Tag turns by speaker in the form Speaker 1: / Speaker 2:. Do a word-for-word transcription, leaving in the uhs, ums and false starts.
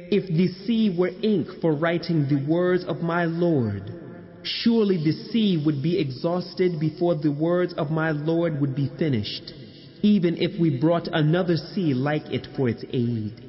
Speaker 1: If the sea were ink for writing the words of my Lord, surely the sea would be exhausted before the words of my Lord would be finished, even if we brought another sea like it for its aid.